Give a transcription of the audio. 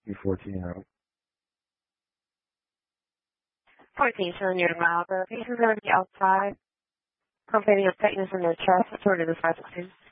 14 out. 14, showing your mouth. The patient's going to be outside, complaining of tightness in their chest, sort of the 516.